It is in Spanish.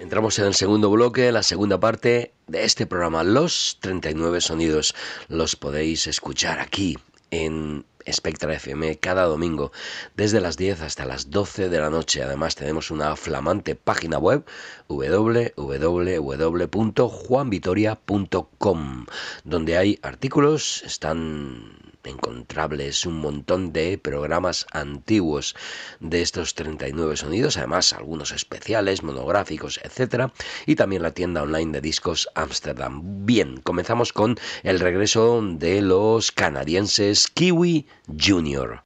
Entramos en el segundo bloque, la segunda parte de este programa. Los 39 sonidos los podéis escuchar aquí en Spectra FM cada domingo desde las 10 hasta las 12 de la noche. Además tenemos una flamante página web www.juanvitoria.com donde hay artículos, están encontrables un montón de programas antiguos de estos 39 sonidos, además algunos especiales, monográficos, etcétera, y también la tienda online de discos Amsterdam. Bien, comenzamos con el regreso de los canadienses Kiwi Junior.